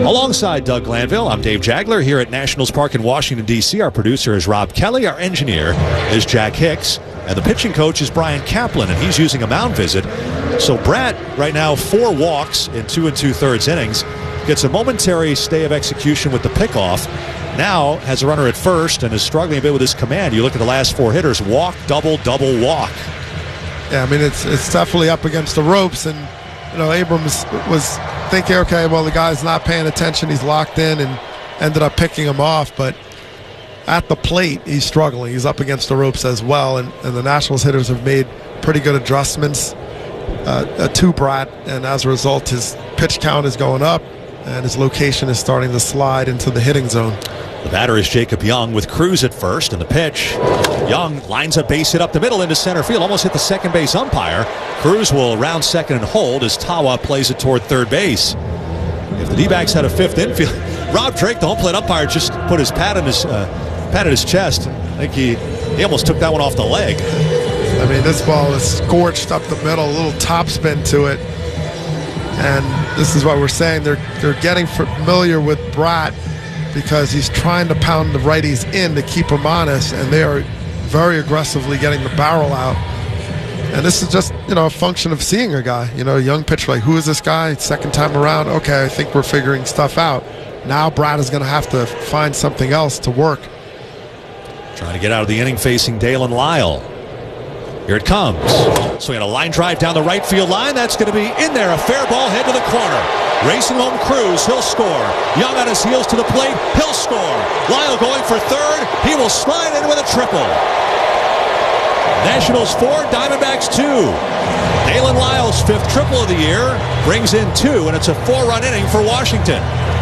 Alongside Doug Glanville, I'm Dave Jagler here at Nationals Park in Washington, D.C. Our producer is Rob Kelly. Our engineer is Jack Hicks. And the pitching coach is Brian Kaplan, and he's using a mound visit. So Bratt, right now, 4 walks in 2 2/3 innings. Gets a momentary stay of execution with the pickoff. Now has a runner at first and is struggling a bit with his command. You look at the last 4 hitters: walk, double, double, walk. Yeah, I mean, it's definitely up against the ropes. And, you know, Abrams was thinking, okay, well, the guy's not paying attention. He's locked in, and ended up picking him off. But at the plate, he's struggling. He's up against the ropes as well. And the Nationals hitters have made pretty good adjustments to Bratt. And as a result, his pitch count is going up, and his location is starting to slide into the hitting zone. The batter is Jacob Young with Cruz at first, and the pitch. Young lines a base hit up the middle into center field, almost hit the second base umpire. Cruz will round second and hold as Tawa plays it toward third base. If the D-backs had a 5th infield, Rob Drake, the home plate umpire, just put his patted his chest. I think he almost took that one off the leg. I mean, this ball is scorched up the middle, a little topspin to it. And this is what we're saying. They're getting familiar with Bratt because he's trying to pound the righties in to keep them honest, and they are very aggressively getting the barrel out. And this is just, you know, a function of seeing a guy, you know, a young pitcher, like, who is this guy? Second time around, okay, I think we're figuring stuff out. Now Bratt is going to have to find something else to work. Trying to get out of the inning facing Dalen Lyle. Here it comes. Swinging a line drive down the right field line. That's going to be in there. A fair ball head to the corner. Racing home Cruz. He'll score. Young on his heels to the plate. He'll score. Lyle going for third. He will slide in with a triple. Nationals 4, Diamondbacks 2. Dalen Lyle's 5th triple of the year brings in 2, and it's a 4-run inning for Washington.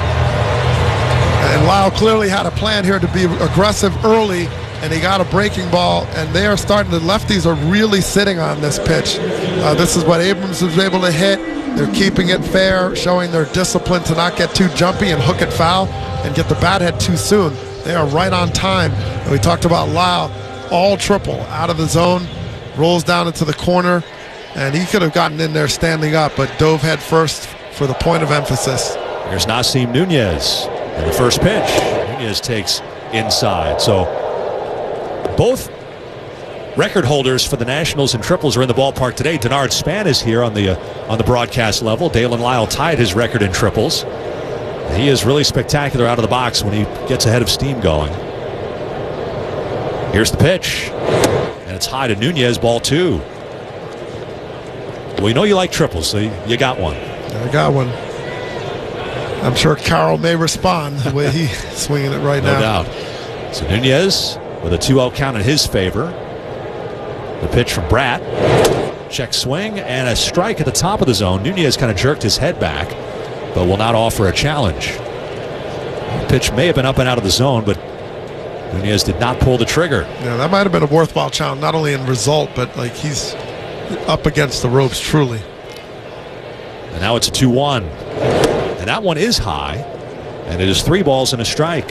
And Lyle clearly had a plan here to be aggressive early, and he got a breaking ball, and they are starting to, lefties are really sitting on this pitch. This is what Abrams was able to hit. They're keeping it fair, showing their discipline to not get too jumpy and hook it foul and get the bat head too soon. They are right on time. And we talked about Lyle, all triple, out of the zone, rolls down into the corner, and he could have gotten in there standing up, but dove head first for the point of emphasis. Here's Nasim Nunez. And the first pitch, Nunez takes inside. So both record holders for the Nationals in triples are in the ballpark today. Denard Span is here on the broadcast level. Dalen Lyle tied his record in triples. He is really spectacular out of the box when he gets ahead of steam going. Here's the pitch, and it's high to Nunez, ball 2. Well, you know you like triples, so you got one. I got one. I'm sure Carroll may respond the way he's swinging it right now. No doubt. So Nunez with a 2-0 count in his favor. The pitch from Bratt. Check swing and a strike at the top of the zone. Nunez kind of jerked his head back, but will not offer a challenge. The pitch may have been up and out of the zone, but Nunez did not pull the trigger. Yeah, that might have been a worthwhile challenge, not only in result, but like he's up against the ropes truly. And now it's a 2-1. And that one is high, and it is 3 balls and a strike.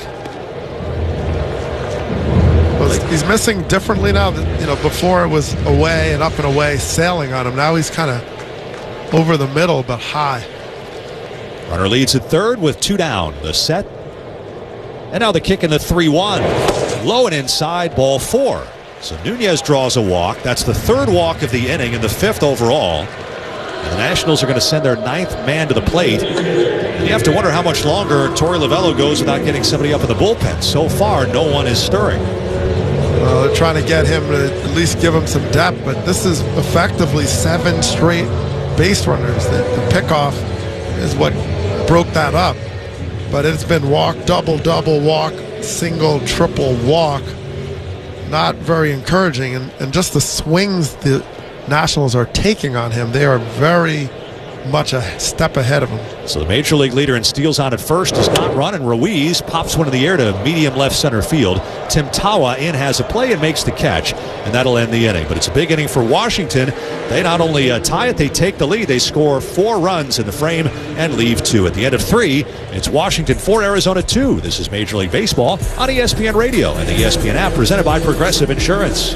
Well, he's missing differently now. You know, before it was away and up and away, sailing on him. Now he's kind of over the middle, but high. Runner leads at third with 2 down. The set, and now the kick in the 3-1. Low and inside, ball 4. So Nunez draws a walk. That's the 3rd walk of the inning and the 5th overall. And the Nationals are going to send their 9th man to the plate. And you have to wonder how much longer Torey Lovullo goes without getting somebody up in the bullpen. So far, no one is stirring. Well, they're trying to get him to at least give him some depth, but this is effectively 7 straight base runners. The pickoff is what broke that up. But it's been walk, double, double, walk, single, triple, walk. Not very encouraging. And just the swings the Nationals are taking on him, they are very much a step ahead of him. So the major league leader in steals on at first does not run, and Ruiz pops one in the air to medium left center field. Tim Tawa in has a play and makes the catch, and that'll end the inning. But it's a big inning for Washington. They not only tie it, they take the lead. They score 4 runs in the frame and leave 2. At the end of 3, it's Washington 4, Arizona 2. This is Major League Baseball on ESPN Radio and the ESPN app, presented by Progressive Insurance.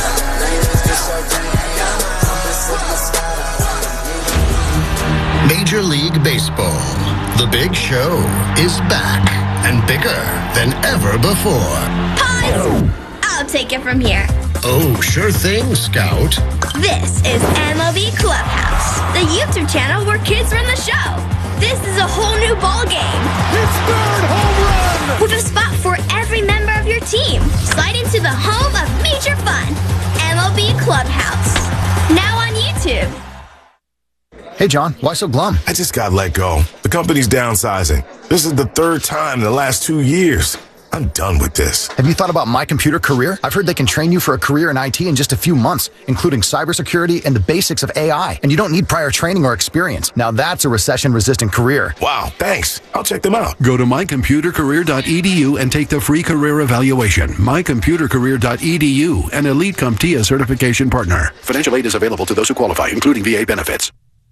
Major Major League Baseball. The big show is back and bigger than ever before. Pause! I'll take it from here. Oh, sure thing, Scout. This is MLB Clubhouse, the YouTube channel where kids run the show. This is a whole new ball game. It's third home run! With a spot for every member of your team. Slide into the home of major fun. MLB Clubhouse. Now on YouTube. Hey, John, why so glum? I just got let go. The company's downsizing. This is the third time in the last 2 years. I'm done with this. Have you thought about My Computer Career? I've heard they can train you for a career in IT in just a few months, including cybersecurity and the basics of AI. And you don't need prior training or experience. Now that's a recession-resistant career. Wow, thanks. I'll check them out. Go to mycomputercareer.edu and take the free career evaluation. mycomputercareer.edu, an Elite CompTIA certification partner. Financial aid is available to those who qualify, including VA benefits.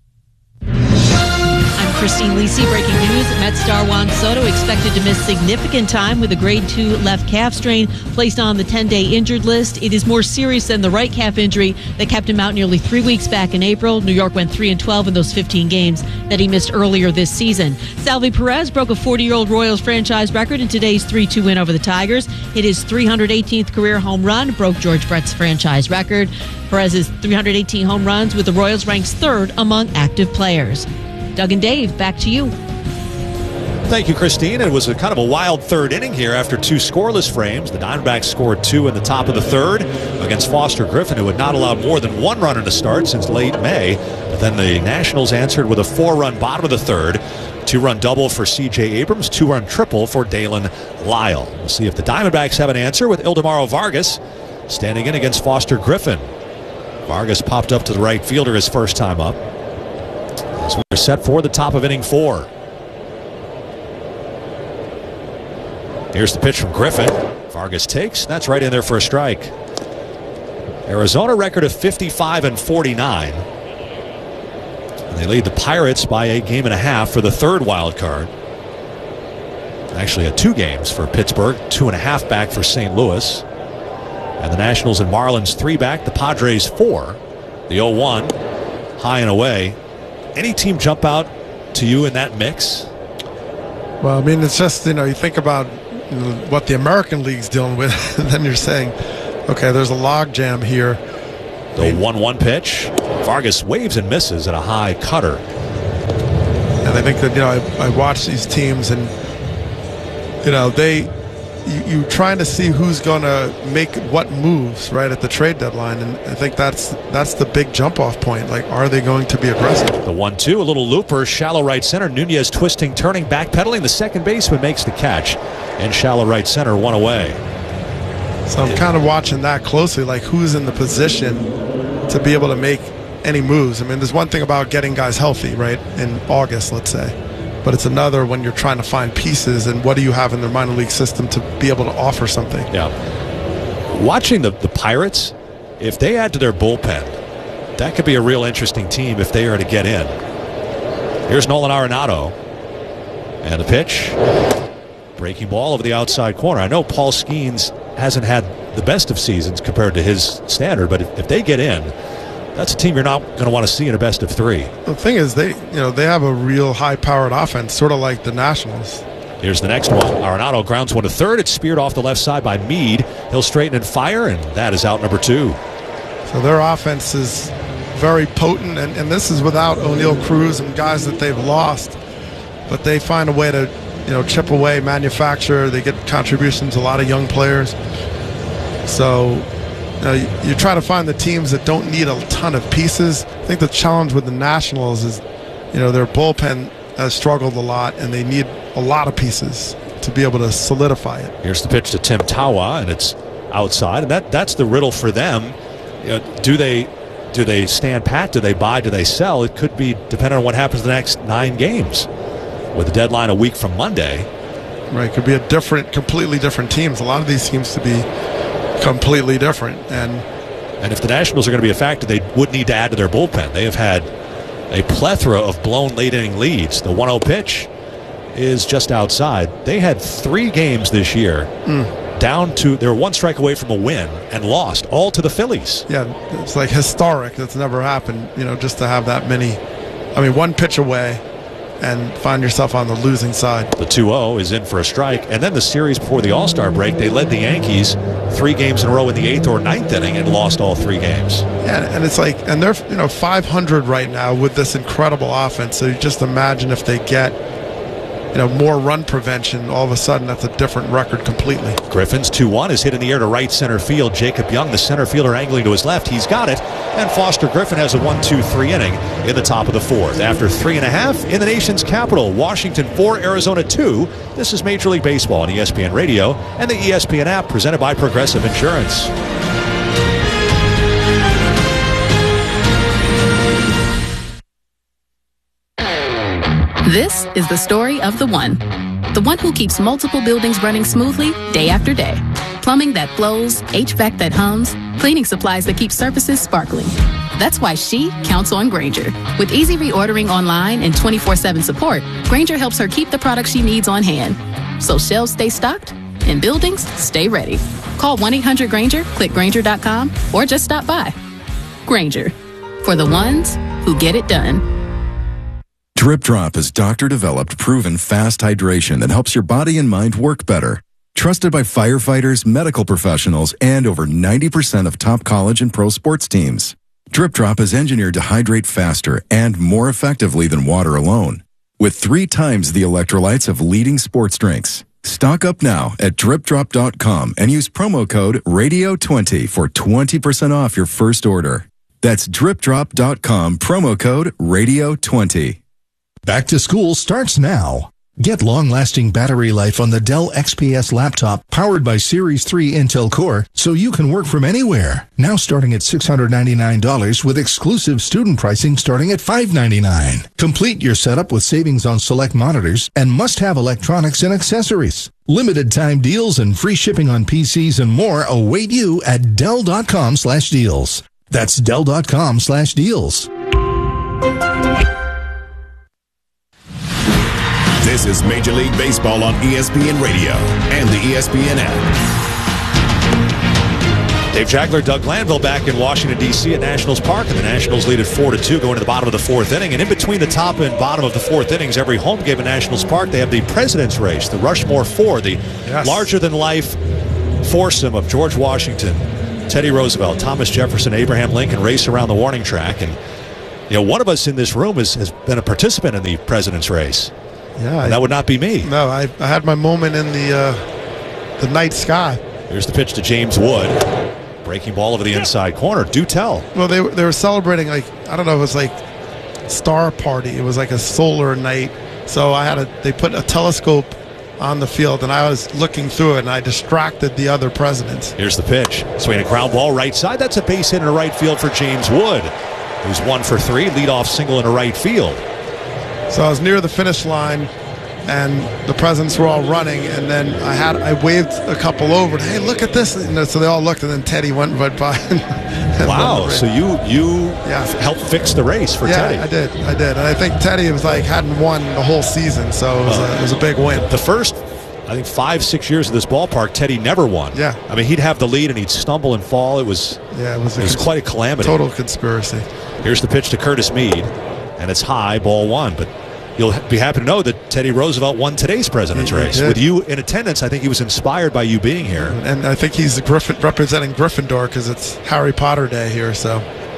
Christine Lisi, breaking news. Met star Juan Soto expected to miss significant time with a grade 2 left calf strain, placed on the 10-day injured list. It is more serious than the right calf injury that kept him out nearly 3 weeks back in April. New York went 3-12 in those 15 games that he missed earlier this season. Salvi Perez broke a 40-year-old Royals franchise record in today's 3-2 win over the Tigers. Hit his 318th career home run, broke George Brett's franchise record. Perez's 318 home runs with the Royals ranks third among active players. Doug and Dave, back to you. Thank you, Christine. It was a kind of a wild third inning here after 2 scoreless frames. The Diamondbacks scored 2 in the top of the third against Foster Griffin, who had not allowed more than 1 run in a start since late May. But then the Nationals answered with a 4-run bottom of the third. 2-run double for C.J. Abrams, 2-run triple for Dalen Lyle. We'll see if the Diamondbacks have an answer with Ildemaro Vargas standing in against Foster Griffin. Vargas popped up to the right fielder his first time up. As we're set for the top of inning 4. Here's the pitch from Griffin. Vargas takes. That's right in there for a strike. Arizona record of 55-49. And they lead the Pirates by a game and a half for the third wild card. Actually, 2 games for Pittsburgh, 2.5 back for St. Louis. And the Nationals and Marlins 3 back. The Padres 4. The 0-1 high and away. Any team jump out to you in that mix? Well, I mean, it's just, you think about what the American League's dealing with, and then you're saying, okay, there's a logjam here. The 1-1 pitch. Vargas waves and misses at a high cutter. And I think that, I watch these teams and, you trying to see who's going to make what moves right at the trade deadline, and I think that's the big jump-off point. Like, are they going to be aggressive? The 1-2, a little looper, shallow right center. Nunez twisting, turning, backpedaling. The second baseman makes the catch, and shallow right center, 1 away. So I'm kind of watching that closely, like who's in the position to be able to make any moves. I mean, there's one thing about getting guys healthy, right, in August, let's say. But it's another when you're trying to find pieces and what do you have in their minor league system to be able to offer something. Yeah. Watching the Pirates, if they add to their bullpen, that could be a real interesting team if they are to get in. Here's Nolan Arenado. And the pitch. Breaking ball over the outside corner. I know Paul Skeens hasn't had the best of seasons compared to his standard, but if they get in, that's a team you're not going to want to see in a best of 3. The thing is, they have a real high-powered offense, sort of like the Nationals. Here's the next one. Arenado grounds one to third. It's speared off the left side by Meade. He'll straighten and fire, and that is out number 2. So their offense is very potent, and this is without O'Neal Cruz and guys that they've lost. But they find a way to, chip away, manufacture. They get contributions, a lot of young players. So you try to find the teams that don't need a ton of pieces. I think the challenge with the Nationals is, their bullpen has struggled a lot, and they need a lot of pieces to be able to solidify it. Here's the pitch to Tim Tawa, and it's outside, and that's the riddle for them. Do they stand pat? Do they buy? Do they sell? It could be depending on what happens the next 9 games, with the deadline a week from Monday. Right, could be completely different teams. A lot of these seems to be completely different, and if the Nationals are going to be a factor, they would need to add to their bullpen. They have had a plethora of blown late inning leads. The 1-0 pitch is just outside. They had 3 games this year down to, they were 1 strike away from a win and lost all to the Phillies. Yeah, it's like historic. That's never happened, just to have that many. I mean, 1 pitch away and find yourself on the losing side. The 2-0 is in for a strike. And then the series before the All-Star break, they led the Yankees 3 games in a row in the 8th or 9th inning and lost all 3 games. Yeah, and it's like, and they're 500 right now with this incredible offense. So you just imagine if they get more run prevention, all of a sudden that's a different record completely. Griffin's 2-1 is hit in the air to right center field. Jacob Young, the center fielder, angling to his left. He's got it. And Foster Griffin has a 1-2-3 inning in the top of the 4th. After 3.5 in the nation's capital, Washington 4, Arizona 2. This is Major League Baseball on ESPN Radio and the ESPN app, presented by Progressive Insurance. This is the story of the one who keeps multiple buildings running smoothly day after day. Plumbing that flows, HVAC that hums, cleaning supplies that keep surfaces sparkling. That's why she counts on Grainger. With easy reordering online and 24/7 support, Grainger helps her keep the products she needs on hand. So shelves stay stocked and buildings stay ready. Call 1-800-GRAINGER, click Grainger.com, or just stop by. Grainger, for the ones who get it done. Drip Drop is doctor-developed, proven fast hydration that helps your body and mind work better. Trusted by firefighters, medical professionals, and over 90% of top college and pro sports teams. Drip Drop is engineered to hydrate faster and more effectively than water alone, with 3 times the electrolytes of leading sports drinks. Stock up now at dripdrop.com and use promo code RADIO20 for 20% off your first order. That's dripdrop.com, promo code RADIO20. Back to school starts now. Get long-lasting battery life on the Dell XPS laptop powered by Series 3 Intel Core so you can work from anywhere. Now starting at $699 with exclusive student pricing starting at $599. Complete your setup with savings on select monitors and must-have electronics and accessories. Limited time deals and free shipping on PCs and more await you at Dell.com/deals. That's Dell.com/deals. This is Major League Baseball on ESPN Radio and the ESPN app. Dave Jagler, Doug Glanville back in Washington, D.C. at Nationals Park, and the Nationals lead at 4-2 going to the bottom of the 4th inning. And in between the top and bottom of the 4th innings, every home game at Nationals Park, they have the President's Race, the Rushmore 4, the larger-than-life foursome of George Washington, Teddy Roosevelt, Thomas Jefferson, Abraham Lincoln race around the warning track. And one of us in this room has been a participant in the President's Race. Yeah, that would not be me. No, I had my moment in the night sky. Here's the pitch to James Wood. Breaking ball over the inside corner. Do tell. Well, they were celebrating, like, I don't know, it was like Star Party. It was like a solar night. So they put a telescope on the field, and I was looking through it, and I distracted the other presidents. Here's the pitch. Swinging a ground ball right side. That's a base hit in right field for James Wood, who's 1 for 3. Leadoff single in right field. So I was near the finish line, and the presidents were all running, and then I waved a couple over. And, hey, look at this! And so they all looked, and then Teddy went right by. Wow! So you helped fix the race for Teddy. Yeah, I did, and I think Teddy was hadn't won the whole season, so it was a big win. The first, I think, 5-6 years of this ballpark, Teddy never won. Yeah, I mean, he'd have the lead and he'd stumble and fall. It was quite a calamity. Total conspiracy. Here's the pitch to Curtis Mead, and it's high, ball 1, but. You'll be happy to know that Teddy Roosevelt won today's President's Race. With you in attendance, I think he was inspired by you being here. And I think he's representing Gryffindor because it's Harry Potter Day here. So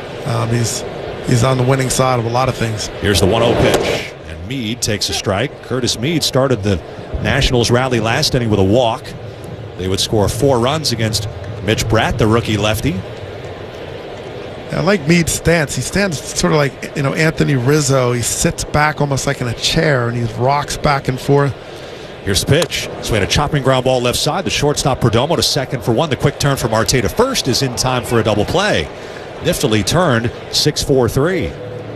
he's on the winning side of a lot of things. Here's the 1-0 pitch. And Mead takes a strike. Curtis Mead started the Nationals rally last inning with a walk. They would score 4 runs against Mitch Bratt, the rookie lefty. I like Mead's stance. He stands sort of like, Anthony Rizzo. He sits back almost like in a chair, and he rocks back and forth. Here's the pitch. Swing a chopping ground ball left side. The shortstop Perdomo to second for 1. The quick turn from Marte to first is in time for a double play. Niftily turned 6-4-3.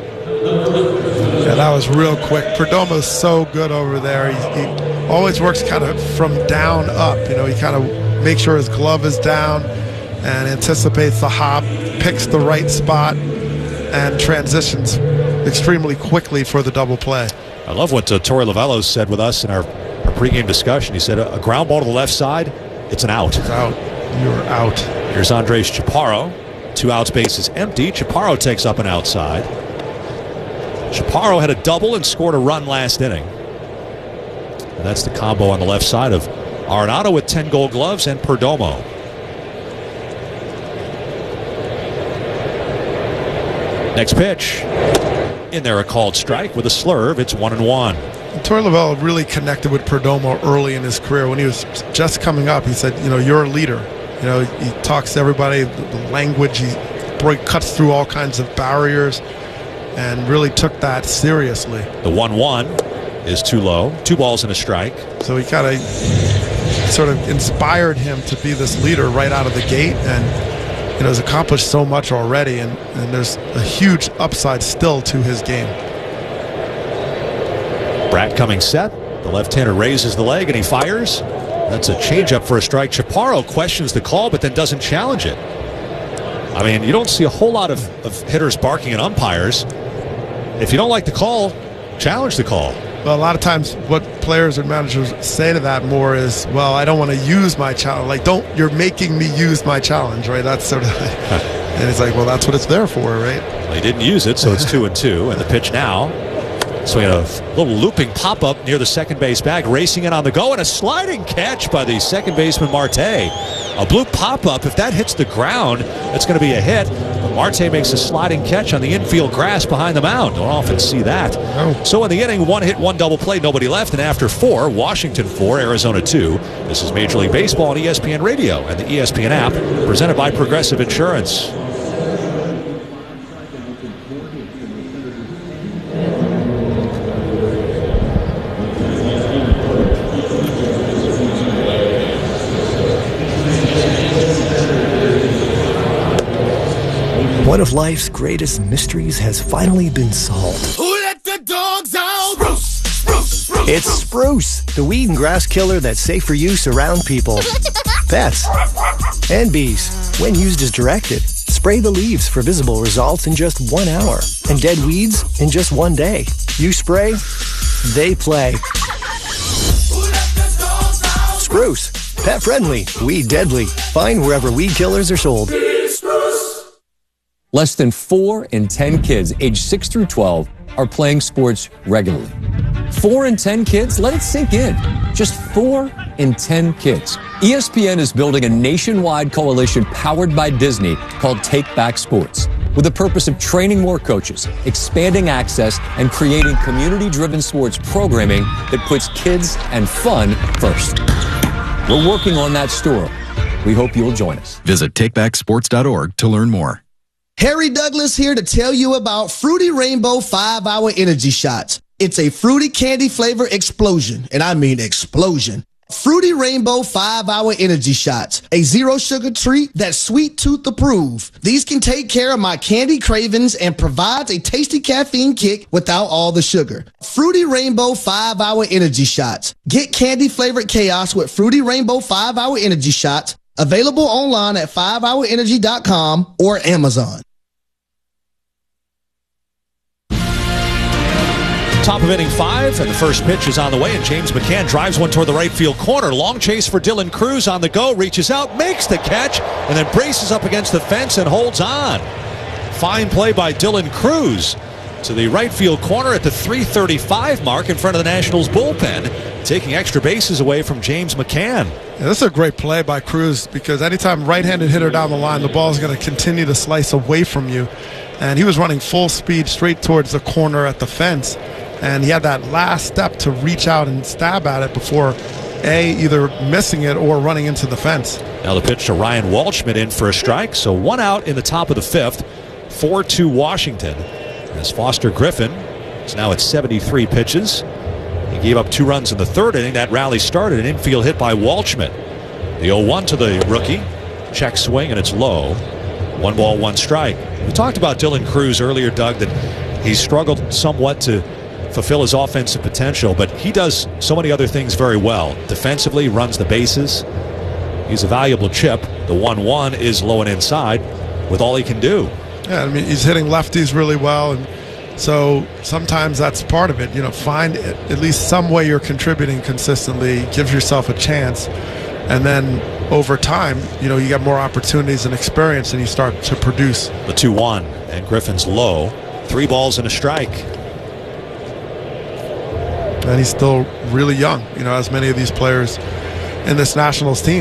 Yeah, that was real quick. Perdomo's so good over there. He always works kind of from down up. He kind of makes sure his glove is down and anticipates the hop, picks the right spot, and transitions extremely quickly for the double play. I love what Torey Lovullo said with us in our pregame discussion. He said a ground ball to the left side, it's an out. It's out. You're out. Here's Andres Chaparro. 2 outs, bases empty. Chaparro takes up an outside. Chaparro had a double and scored a run last inning. And that's the combo on the left side of Arenado with 10 Gold Gloves and Perdomo. Next pitch. In there, a called strike with a slurve. It's 1-1. Torey Lovullo really connected with Perdomo early in his career. When he was just coming up, he said, you're a leader. He talks to everybody, the language, he cuts through all kinds of barriers and really took that seriously. The 1-1 is too low. 2 balls and a strike. So he kind of sort of inspired him to be this leader right out of the gate, and has accomplished so much already, and there's a huge upside still to his game. Bratt coming set. The left-hander raises the leg and he fires. That's a changeup for a strike. Chaparro questions the call but then doesn't challenge it. I mean, you don't see a whole lot of hitters barking at umpires. If you don't like the call, challenge the call. Well, a lot of times what players and managers say to that more is, well, I don't want to use my challenge. Like, you're making me use my challenge, right? That's sort of, and it's like, well, that's what it's there for, right? Well, he didn't use it, so it's 2-2. And the pitch now. So we had a little looping pop-up near the second base bag, racing in on the go, and a sliding catch by the second baseman Marte. A blue pop-up, if that hits the ground, that's going to be a hit. But Marte makes a sliding catch on the infield grass behind the mound. Don't often see that. Oh. So in the inning, 1 hit, 1 double play, nobody left. And after 4, Washington 4, Arizona 2. This is Major League Baseball on ESPN Radio and the ESPN app, presented by Progressive Insurance. One of life's greatest mysteries has finally been solved. Who let the dogs out? Spruce, Spruce, Spruce. It's Spruce, the weed and grass killer that's safe for use around people, pets, and bees. When used as directed, spray the leaves for visible results in just 1 hour, and dead weeds in just 1 day. You spray, they play. Spruce, pet friendly, weed deadly. Find wherever weed killers are sold. Less than 4 in 10 kids aged 6 through 12 are playing sports regularly. 4 in 10 kids? Let it sink in. Just 4 in 10 kids. ESPN is building a nationwide coalition powered by Disney called Take Back Sports, with the purpose of training more coaches, expanding access, and creating community-driven sports programming that puts kids and fun first. We're working on that story. We hope you'll join us. Visit takebacksports.org to learn more. Harry Douglas here to tell you about Fruity Rainbow 5-Hour Energy Shots. It's a fruity candy flavor explosion, and I mean explosion. Fruity Rainbow 5-Hour Energy Shots, a zero-sugar treat that's sweet tooth approved. These can take care of my candy cravings and provides a tasty caffeine kick without all the sugar. Fruity Rainbow 5-Hour Energy Shots. Get candy-flavored chaos with Fruity Rainbow 5-Hour Energy Shots, available online at 5hourenergy.com or Amazon. Top of inning 5, and the first pitch is on the way, and James McCann drives one toward the right field corner. Long chase for Dylan Cruz on the go, reaches out, makes the catch, and then braces up against the fence and holds on. Fine play by Dylan Cruz to the right field corner at the 3:35 mark in front of the Nationals bullpen, taking extra bases away from James McCann. Yeah, this is a great play by Cruz, because anytime right-handed hitter down the line, the ball is going to continue to slice away from you. And he was running full speed straight towards the corner at the fence. And he had that last step to reach out and stab at it before, either missing it or running into the fence. Now the pitch to Ryan Waldschmidt in for a strike. So 1 out in the top of the 5th, 4-2 Washington. As Foster Griffin is now at 73 pitches. He gave up 2 runs in the 3rd inning. That rally started an infield hit by Waldschmidt. The 0-1 to the rookie. Check swing, and it's low. 1 ball, 1 strike. We talked about Dylan Cruz earlier, Doug, that he struggled somewhat to fulfill his offensive potential, but he does so many other things very well. Defensively, runs the bases. He's a valuable chip. The 1-1 is low and inside with all he can do. Yeah, I mean, he's hitting lefties really well, and so sometimes that's part of it. Find at least some way you're contributing consistently, give yourself a chance, and then over time, you get more opportunities and experience, and you start to produce. The 2-1, and Griffin's low. 3 balls and a strike. And he's still really young, as many of these players in this Nationals team.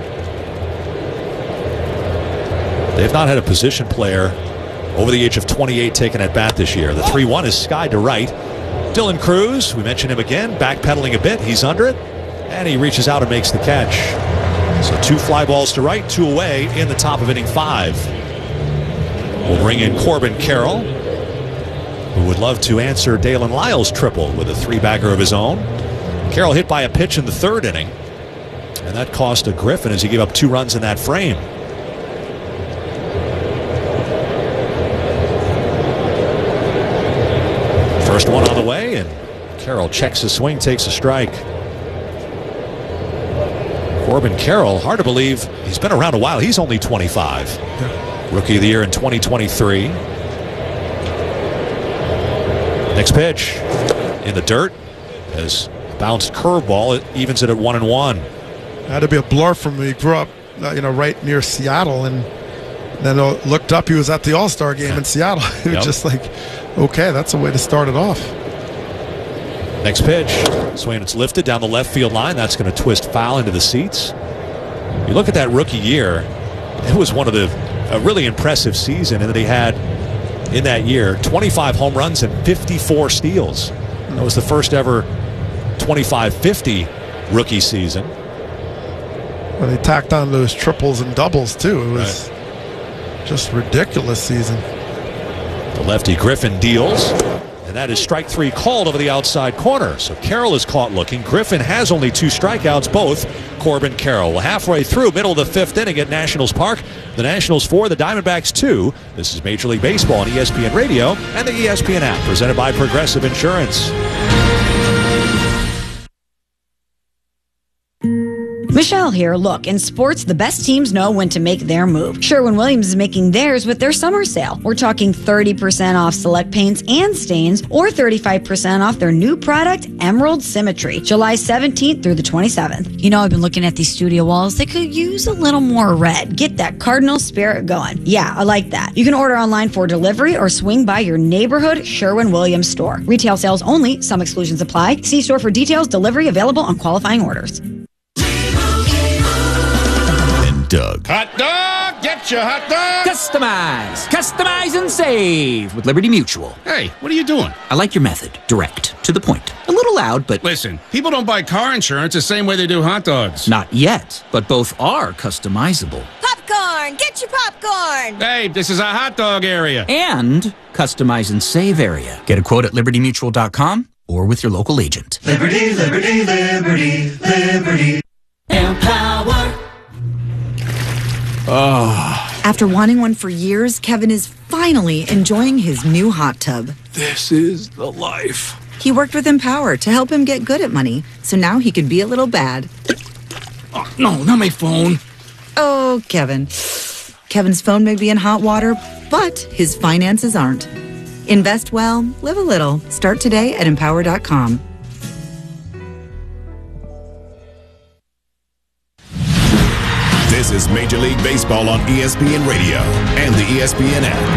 They've not had a position player over the age of 28 taken at bat this year. The 3-1 is skied to right. Dylan Cruz, we mentioned him again, backpedaling a bit. He's under it, and he reaches out and makes the catch. So 2 fly balls to right, 2 away in the top of inning 5. We'll bring in Corbin Carroll, who would love to answer Dalen Lyles' triple with a 3-bagger of his own. Carroll hit by a pitch in the 3rd inning, and that cost a Griffin as he gave up 2 runs in that frame. First one on the way, and Carroll checks his swing, takes a strike. Corbin Carroll, hard to believe he's been around a while. He's only 25. Rookie of the year in 2023. Next pitch in the dirt as bounced curveball. It evens it at 1-1. Had to be a blur from me. He grew up, right near Seattle, and then looked up. He was at the All-Star game in Seattle. He was just like, okay, that's a way to start it off. Next pitch, swing, it's lifted down the left field line. That's going to twist foul into the seats. You look at that rookie year, it was a really impressive season, and that he had in that year 25 home runs and 54 steals. That was the first ever 25-50 rookie season. Well, they tacked on those triples and doubles too. It was just ridiculous season. The lefty Griffin deals, and that is strike 3 called over the outside corner. So Carroll is caught looking. Griffin has only 2 strikeouts, both Corbin Carroll. Well, halfway through, middle of the 5th inning at Nationals Park. The Nationals 4, the Diamondbacks 2. This is Major League Baseball on ESPN Radio and the ESPN app, presented by Progressive Insurance. Michelle here. Look, in sports, the best teams know when to make their move. Sherwin-Williams is making theirs with their summer sale. We're talking 30% off select paints and stains, or 35% off their new product, Emerald Symmetry, July 17th through the 27th. You know, I've been looking at these studio walls. They could use a little more red. Get that cardinal spirit going. Yeah, I like that. You can order online for delivery or swing by your neighborhood Sherwin-Williams store. Retail sales only. Some exclusions apply. See store for details. Delivery available on qualifying orders. Doug. Hot dog! Get your hot dog! Customize and save with Liberty Mutual. Hey, what are you doing? I like your method. Direct. To the point. A little loud, but... Listen, people don't buy car insurance the same way they do hot dogs. Not yet, but both are customizable. Popcorn! Get your popcorn! Hey, this is a hot dog area. And customize and save area. Get a quote at libertymutual.com or with your local agent. Liberty, liberty, liberty, liberty. Empower. After wanting one for years, Kevin is finally enjoying his new hot tub. This is the life. He worked with Empower to help him get good at money, so now he could be a little bad. Oh, no, not my phone. Oh, Kevin. Kevin's phone may be in hot water, but his finances aren't. Invest well, live a little. Start today at Empower.com. This is Major League Baseball on ESPN Radio and the ESPN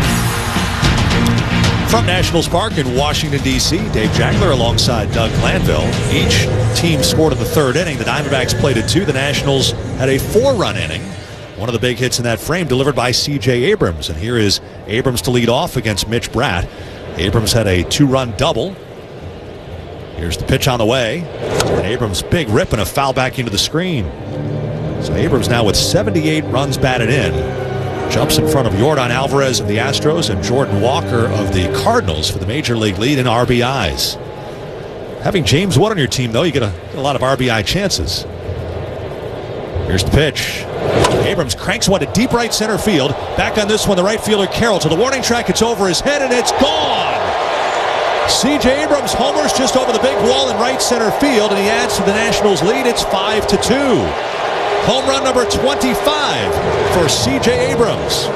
app. From Nationals Park in Washington, D.C., Dave Jagler alongside Doug Glanville. Each team scored in the 3rd inning. The Diamondbacks played at 2. The Nationals had a 4-run inning. One of the big hits in that frame delivered by C.J. Abrams. And here is Abrams to lead off against Mitch Bratt. Abrams had a 2-run double. Here's the pitch on the way. And Abrams' big rip and a foul back into the screen. So Abrams now with 78 runs batted in. Jumps in front of Yordan Alvarez of the Astros and Jordan Walker of the Cardinals for the Major League lead in RBIs. Having James Wood on your team, though, you get a lot of RBI chances. Here's the pitch. Abrams cranks one to deep right center field. Back on this one, the right fielder Carroll to the warning track. It's over his head and it's gone. C.J. Abrams homers just over the big wall in right center field, and he adds to the Nationals' lead. It's 5-2. Home run number 25 for C.J. Abrams.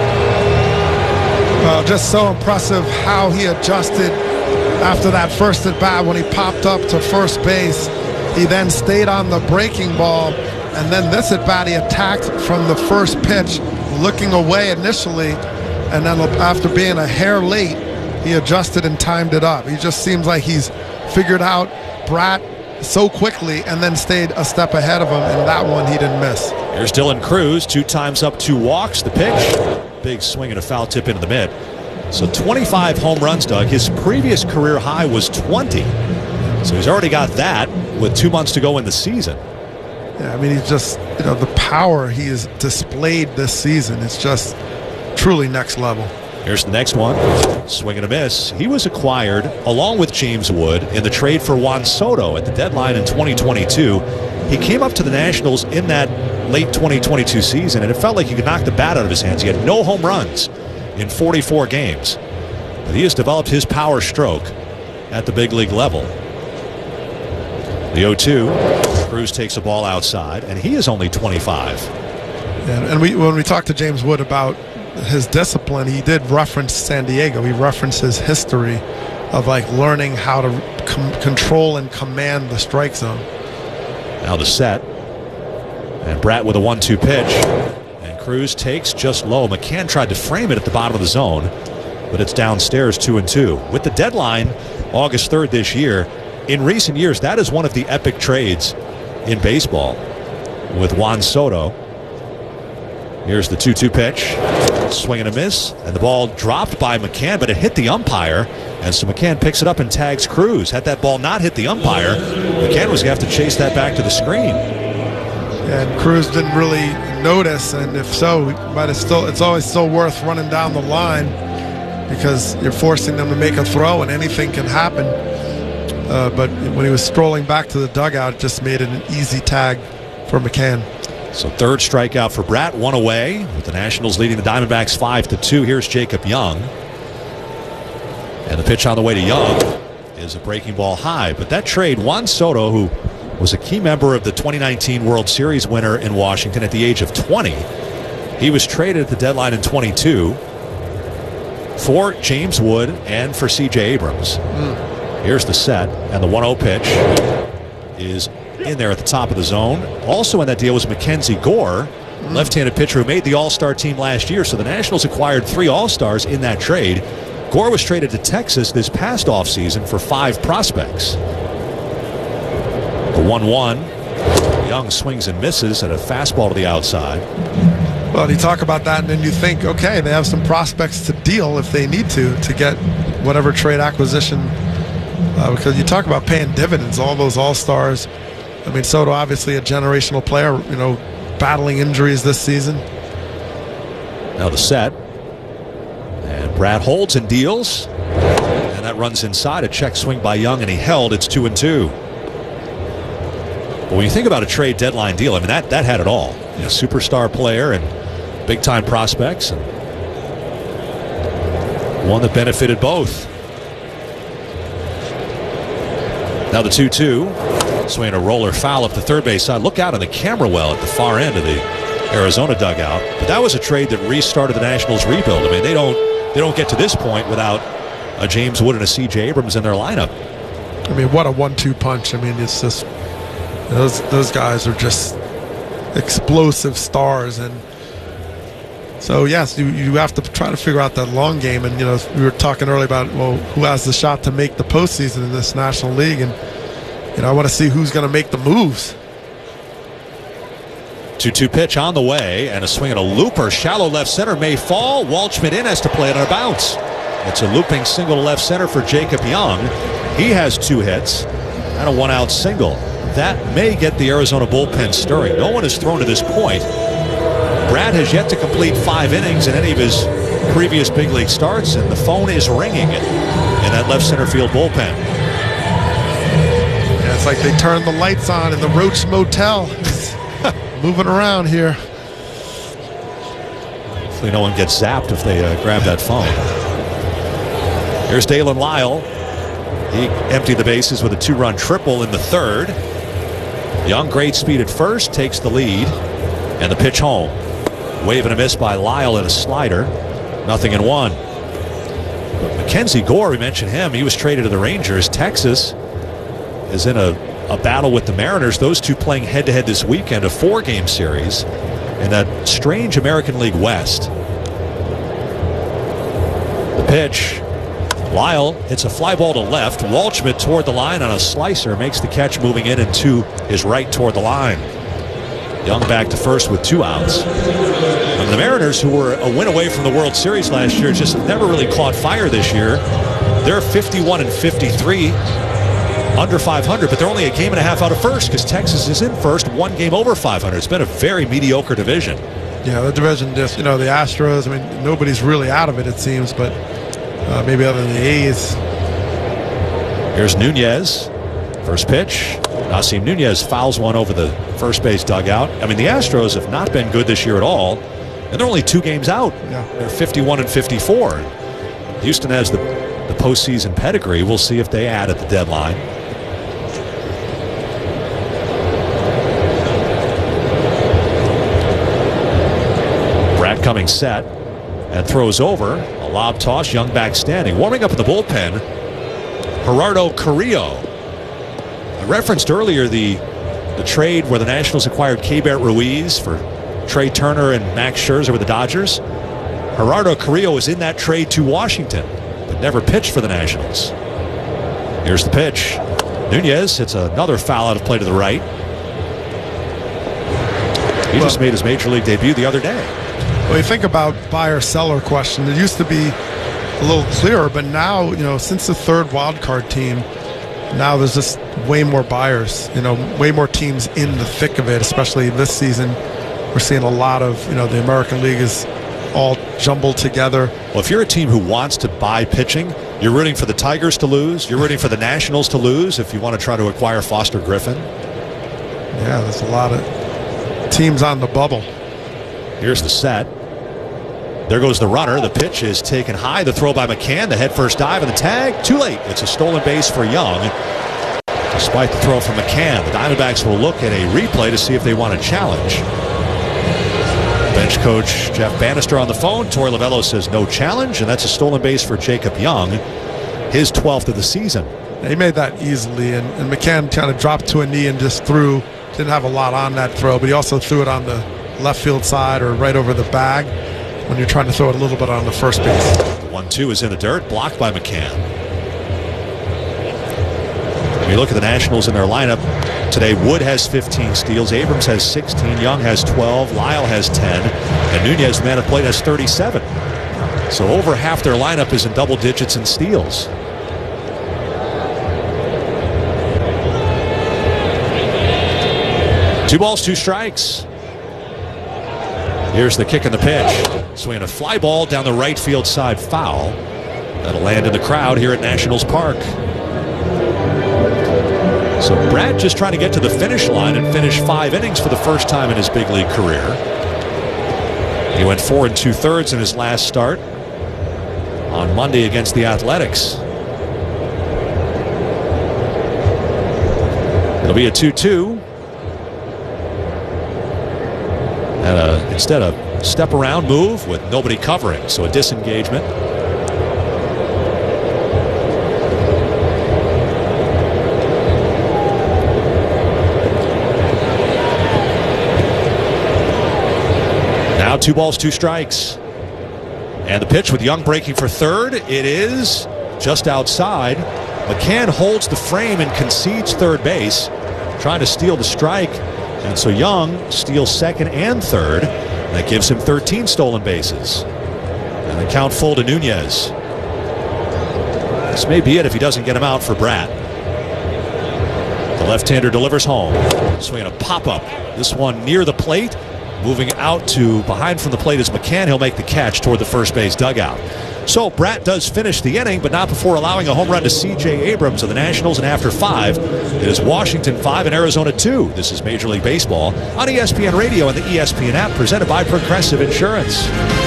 Just so impressive how he adjusted after that first at bat when he popped up to first base. He then stayed on the breaking ball, and then this at bat he attacked from the first pitch, looking away initially, and then after being a hair late, he adjusted and timed it up. He just seems like he's figured out Bratt so quickly and then stayed a step ahead of him, and that one he didn't miss. Here's Dylan Cruz, 2 times up, 2 walks. The pitch, big swing and a foul tip into the mid. So 25 home runs, Doug. His previous career high was 20. So he's already got that with 2 months to go in the season. Yeah, I mean, he's just, the power he has displayed this season is just truly next level. Here's the next one. Swing and a miss. He was acquired along with James Wood in the trade for Juan Soto at the deadline in 2022. He came up to the Nationals in that late 2022 season, and it felt like he could knock the bat out of his hands. He had no home runs in 44 games. But he has developed his power stroke at the big league level. The 0-2. Cruz takes a ball outside, and he is only 25. And when we talked to James Wood about his discipline, he did reference San Diego. He referenced his history of learning how to control and command the strike zone. Now the set, and Bratt with a 1-2 pitch, and Cruz takes just low. McCann tried to frame it at the bottom of the zone, but it's downstairs 2-2. With the deadline August 3rd this year, in recent years that is one of the epic trades in baseball with Juan Soto. Here's the 2-2 pitch. Swing and a miss, and the ball dropped by McCann, but it hit the umpire, and so McCann picks it up and tags Cruz. Had that ball not hit the umpire, McCann was going to have to chase that back to the screen. And Cruz didn't really notice, and if so, it's always still worth running down the line because you're forcing them to make a throw, and anything can happen. But when he was strolling back to the dugout, it just made it an easy tag for McCann. So third strikeout for Bratt, 1 away, with the Nationals leading the Diamondbacks 5-2. Here's Jacob Young. And the pitch on the way to Young is a breaking ball high. But that trade, Juan Soto, who was a key member of the 2019 World Series winner in Washington at the age of 20, he was traded at the deadline in 22 for James Wood and for C.J. Abrams. Here's the set, and the 1-0 pitch is in there at the top of the zone. Also in that deal was Mackenzie Gore, left-handed pitcher who made the All-Star team last year. So the Nationals acquired 3 All-Stars in that trade. Gore was traded to Texas this past offseason for 5 prospects. The 1-1. Young swings and misses at a fastball to the outside. Well, you talk about that, and then you think, okay, they have some prospects to deal if they need to get whatever trade acquisition. Because you talk about paying dividends, all those All-Stars. I mean, Soto obviously a generational player, battling injuries this season. Now the set. And Bratt holds and deals. And that runs inside. A check swing by Young, and he held. It's 2-2. But when you think about a trade deadline deal, I mean, that had it all. A superstar player and big-time prospects. And one that benefited both. Now the 2-2. Swinging a roller foul up the third base side. Look out on the camera well at the far end of the Arizona dugout. But that was a trade that restarted the Nationals' rebuild. I mean, they don't get to this point without a James Wood and a C.J. Abrams in their lineup. I mean, what a 1-2 punch. I mean, it's just those guys are just explosive stars. And so, yes, you have to try to figure out that long game. And, we were talking earlier about, who has the shot to make the postseason in this National League. And, I want to see who's going to make the moves. 2-2 pitch on the way, and a swing and a looper. Shallow left center may fall. Waldschmidt in has to play it on a bounce. It's a looping single to left center for Jacob Young. He has 2 hits and a 1-out single. That may get the Arizona bullpen stirring. No one has thrown to this point. Brad has yet to complete 5 innings in any of his previous big league starts, and the phone is ringing in that left center field bullpen. Yeah, it's like they turned the lights on in the Roach Motel. Moving around here. Hopefully no one gets zapped if they grab that phone. Here's Dalen Lyle. He emptied the bases with a 2-run triple in the third. Young, great speed at first, takes the lead. And the pitch home. Wave and a miss by Lyle and a slider. 0-1. But Mackenzie Gore, we mentioned him. He was traded to the Rangers. Texas is in a battle with the Mariners. Those two playing head-to-head this weekend, a 4-game series in that strange American League West. The pitch Lyle hits a fly ball to left. Waldschmidt toward the line on a slicer, makes the catch moving in and to his right toward the line. Young back to first with 2 outs. And the Mariners, who were a win away from the World Series last year, just never really caught fire this year. They're 51-53, under 500, but they're only a game and a half out of first because Texas is in first, 1 game over 500. It's been a very mediocre division. Yeah, the division just, the Astros, nobody's really out of it, it seems, but maybe other than the A's. Here's Nunez. First pitch. Nasim Nunez fouls one over the first base dugout. The Astros have not been good this year at all, and they're only 2 games out. Yeah. They're 51-54. Houston has the postseason pedigree. We'll see if they add at the deadline. Brad Cummings set and throws over. A lob toss, Young back standing. Warming up in the bullpen, Gerardo Carrillo. I referenced earlier the trade where the Nationals acquired Keibert Ruiz for Trey Turner and Max Scherzer with the Dodgers. Gerardo Carrillo was in that trade to Washington, but never pitched for the Nationals. Here's the pitch. Nunez hits another foul out of play to the right. He just made his Major League debut the other day. Well, you think about buyer-seller question. It used to be a little clearer, but now, since the third wild card team, now there's just way more buyers, way more teams in the thick of it, especially this season. We're seeing a lot of, the American League is all jumbled together. Well, if you're a team who wants to buy pitching, you're rooting for the Tigers to lose. You're rooting for the Nationals to lose if you want to try to acquire Foster Griffin. Yeah, there's a lot of teams on the bubble. Here's the set. There goes the runner. The pitch is taken high. The throw by McCann. The head first dive and the tag. Too late. It's a stolen base for Young. Despite the throw from McCann, the Diamondbacks will look at a replay to see if they want to challenge. Bench coach Jeff Bannister on the phone. Torey Lovullo says no challenge, and that's a stolen base for Jacob Young, his 12th of the season. He made that easily, and McCann kind of dropped to a knee and just threw. Didn't have a lot on that throw, but he also threw it on the left field side or right over the bag when you're trying to throw it a little bit on the first base. The 1-2 is in the dirt, blocked by McCann. When you look at the Nationals in their lineup today, Wood has 15 steals, Abrams has 16, Young has 12, Lyle has 10, and Nunez, man at plate, has 37. So over half their lineup is in double digits in steals. Two balls, 2 strikes. Here's the kick and the pitch. Swinging a fly ball down the right field side, foul. That'll land in the crowd here at Nationals Park. So Brad just trying to get to the finish line and finish 5 innings for the first time in his big league career. He went 4 2/3 in his last start on Monday against the Athletics. It'll be a 2-2. And instead a step around move with nobody covering, so a disengagement. Now 2 balls, 2 strikes. And the pitch with Young breaking for third. It is just outside. McCann holds the frame and concedes third base, trying to steal the strike. And so Young steals second and third. That gives him 13 stolen bases. And the count full to Nunez. This may be it if he doesn't get him out for Bratt. The left-hander delivers home. Swinging a pop-up. This one near the plate. Moving out to behind from the plate is McCann. He'll make the catch toward the first base dugout. So Bratt does finish the inning, but not before allowing a home run to C.J. Abrams of the Nationals. And after 5, it is Washington 5 and Arizona 2. This is Major League Baseball on ESPN Radio and the ESPN app, presented by Progressive Insurance.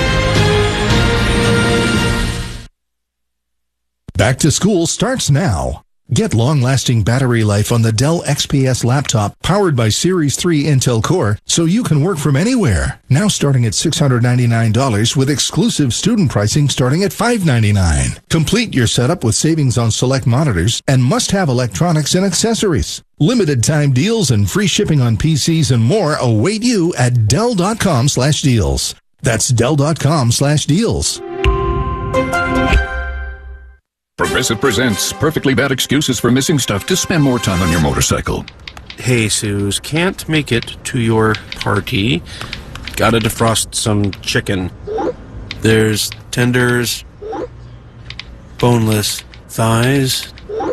Back to school starts now. Get long-lasting battery life on the Dell XPS laptop powered by Series 3 Intel Core so you can work from anywhere. Now starting at $699 with exclusive student pricing starting at $599. Complete your setup with savings on select monitors and must-have electronics and accessories. Limited time deals and free shipping on PCs and more await you at Dell.com/deals. That's Dell.com/deals. Progressive presents Perfectly Bad Excuses for Missing Stuff to Spend More Time on Your Motorcycle. Hey, Suze, can't make it to your party. Gotta defrost some chicken. There's tenders, boneless thighs.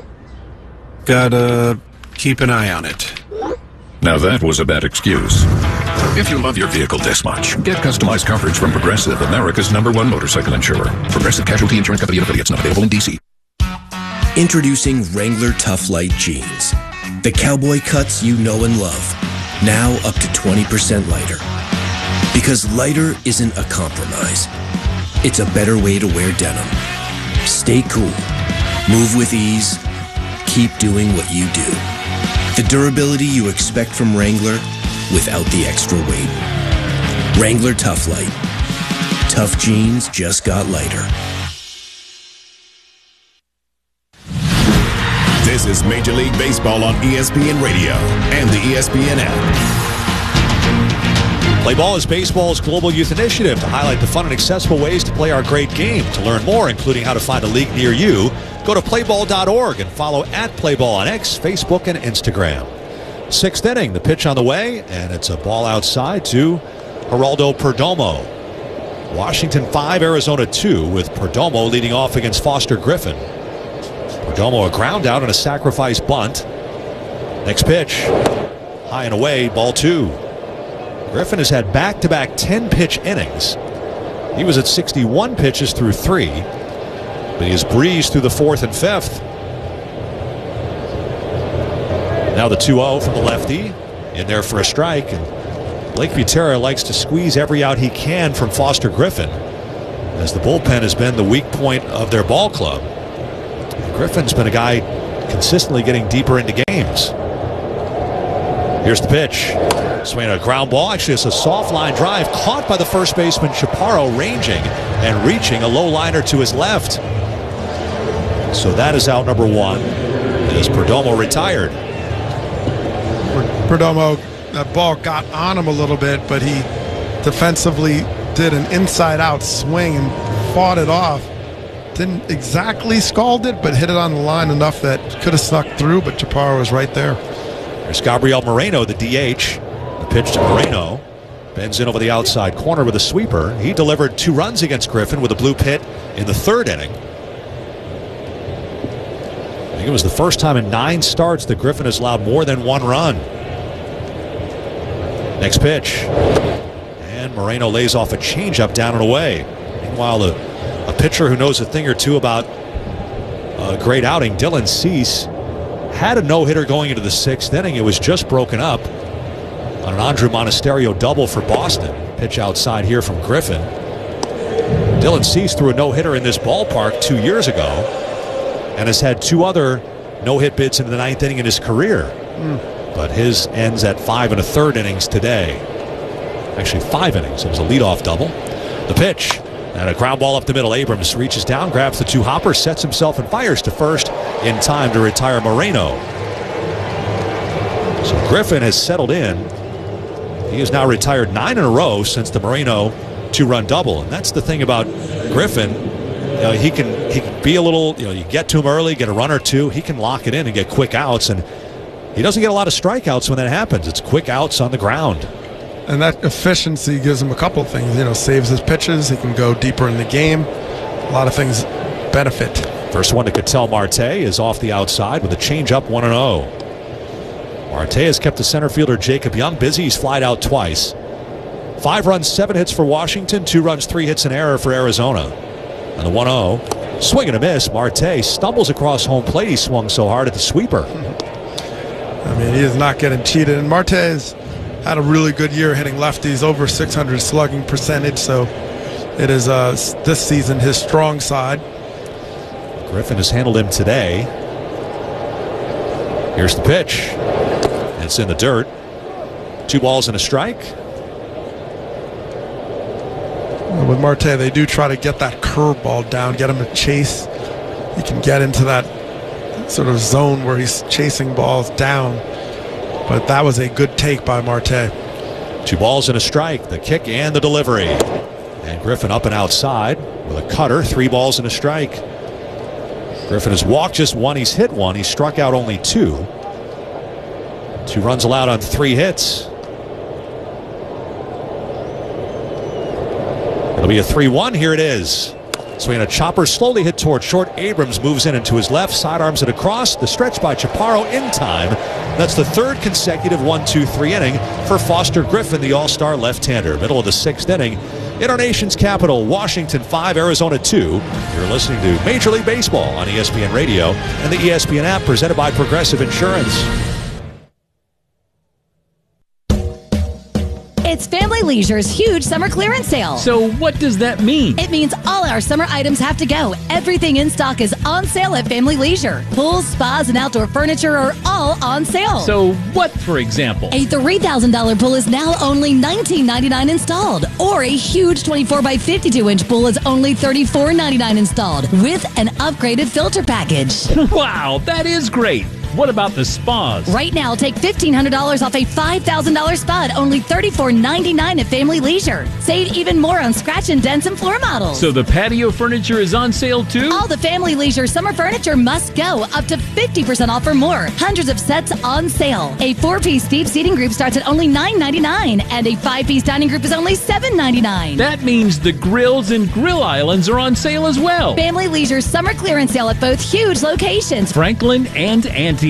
Gotta keep an eye on it. Now that was a bad excuse. If you love your vehicle this much, get customized coverage from Progressive, America's #1 motorcycle insurer. Progressive Casualty Insurance Company and affiliates, not available in D.C. Introducing Wrangler Tough Light Jeans. The cowboy cuts you know and love. Now up to 20% lighter. Because lighter isn't a compromise. It's a better way to wear denim. Stay cool. Move with ease. Keep doing what you do. The durability you expect from Wrangler without the extra weight. Wrangler Tough Light. Tough jeans just got lighter. This is Major League Baseball on ESPN Radio and the ESPN app. Play Ball is baseball's global youth initiative to highlight the fun and accessible ways to play our great game. To learn more, including how to find a league near you, go to playball.org and follow @playball on X, Facebook, and Instagram. 6th inning, the pitch on the way, and it's a ball outside to Geraldo Perdomo. Washington 5, Arizona 2, with Perdomo leading off against Foster Griffin. Perdomo a ground out and a sacrifice bunt. Next pitch, high and away, ball 2. Griffin has had back-to-back 10-pitch innings. He was at 61 pitches through 3, but he has breezed through the 4th and 5th. Now the 2-0 from the lefty, in there for a strike, and Blake Butera likes to squeeze every out he can from Foster Griffin, as the bullpen has been the weak point of their ball club. Griffin's been a guy consistently getting deeper into games. Here's the pitch. Swinging a ground ball. Actually, it's a soft line drive caught by the first baseman Chaparro, ranging and reaching a low liner to his left. So that is out number 1 as Perdomo retired. Perdomo, that ball got on him a little bit, but he defensively did an inside-out swing and fought it off. Didn't exactly scald it, but hit it on the line enough that could have snuck through, but Chaparro was right there. There's Gabriel Moreno, the DH. The pitch to Moreno. Bends in over the outside corner with a sweeper. He delivered 2 runs against Griffin with a blue pit in the 3rd inning. I think it was the first time in 9 starts that Griffin has allowed more than 1 run. Next pitch. And Moreno lays off a changeup down and away. Meanwhile, a pitcher who knows a thing or two about a great outing, Dylan Cease, had a no-hitter going into the 6th inning. It was just broken up on an Andrew Monasterio double for Boston. Pitch outside here from Griffin. Dylan Cease threw a no-hitter in this ballpark 2 years ago and has had 2 other no-hit bids into the 9th inning in his career. But his ends at 5 1/3 innings today. Actually 5 innings. It was a leadoff double. The pitch. And a ground ball up the middle. Abrams reaches down, grabs the 2 hoppers, sets himself and fires to first in time to retire Moreno. So Griffin has settled in. He has now retired 9 in a row since the Moreno 2-run double. And that's the thing about Griffin. You know, he can be a little, you get to him early, get a run or 2. He can lock it in and get quick outs. And he doesn't get a lot of strikeouts when that happens. It's quick outs on the ground. And that efficiency gives him a couple of things. Saves his pitches. He can go deeper in the game. A lot of things benefit. First one to Ketel Marte is off the outside with a changeup, 1-0. Marte has kept the center fielder Jacob Young busy. He's flied out twice. 5 runs, 7 hits for Washington. 2 runs, 3 hits, and error for Arizona. And the 1-0. Swing and a miss. Marte stumbles across home plate. He swung so hard at the sweeper. I mean, he is not getting cheated. And Marte has had a really good year hitting lefties, over 600 slugging percentage. So it is this season his strong side. Griffin has handled him today. Here's the pitch. It's in the dirt. 2 balls and a strike. With Marte, they do try to get that curveball down, get him to chase. He can get into that sort of zone where he's chasing balls down. But that was a good take by Marte. 2 balls and a strike, the kick and the delivery. And Griffin up and outside with a cutter, 3 balls and a strike. Griffin has walked just one. He's hit one. He struck out only 2. 2 runs allowed on 3 hits. It'll be a 3-1. Here it is. Swinging a chopper, slowly hit toward short. Abrams moves in into his left, sidearms it across. The stretch by Chaparro in time. That's the 3rd consecutive 1-2-3 inning for Foster Griffin, the all-star left-hander. Middle of the 6th inning in our nation's capital, Washington 5, Arizona 2. You're listening to Major League Baseball on ESPN Radio and the ESPN app, presented by Progressive Insurance. It's Family Leisure's huge summer clearance sale. So what does that mean? It means all our summer items have to go. Everything in stock is on sale at Family Leisure. Pools, spas, and outdoor furniture are all on sale. So what, for example? A $3,000 pool is now only $19.99 installed. Or a huge 24x52-inch pool is only $34.99 installed with an upgraded filter package. Wow, that is great. What about the spas? Right now, take $1,500 off a $5,000 spa at only $34.99 at Family Leisure. Save even more on scratch and dents and floor models. So the patio furniture is on sale too? All the Family Leisure summer furniture must go, up to 50% off or more. Hundreds of sets on sale. A 4-piece deep seating group starts at only $9.99, and a 5-piece dining group is only $7.99. That means the grills and grill islands are on sale as well. Family Leisure's summer clearance sale at both huge locations, Franklin and Antioch.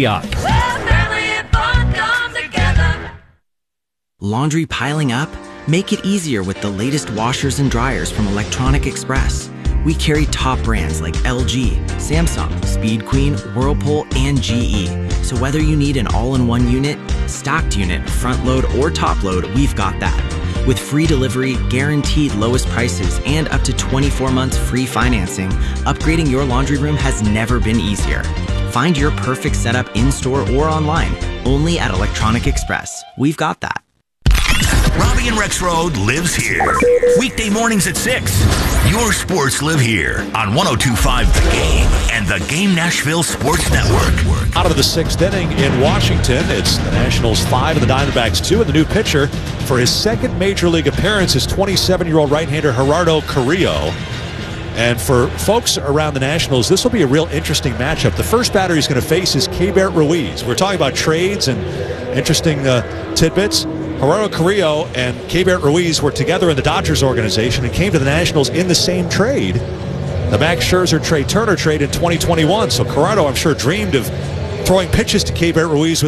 Laundry piling up? Make it easier with the latest washers and dryers from Electronic Express. We carry top brands like LG, Samsung, Speed Queen, Whirlpool, and GE. So whether you need an all-in-one unit, stacked unit, front load, or top load, we've got that. With free delivery, guaranteed lowest prices, and up to 24 months free financing, upgrading your laundry room has never been easier. Find your perfect setup in-store or online, only at Electronic Express. We've got that. Robbie and Rexroad lives here. Weekday mornings at 6. Your sports live here on 102.5 The Game and the Game Nashville Sports Network. Out of the 6th inning in Washington, it's the Nationals 5 and the Diamondbacks 2, and the new pitcher for his 2nd Major League appearance is 27-year-old right-hander Gerardo Carrillo. And for folks around the Nationals, this will be a real interesting matchup. The first batter he's going to face is Keibert Ruiz. We're talking about trades and interesting tidbits. Gerardo Carrillo and Keibert Ruiz were together in the Dodgers organization and came to the Nationals in the same trade. The Max Scherzer, Trey Turner trade in 2021. So Gerardo, I'm sure, dreamed of throwing pitches to Keibert Ruiz with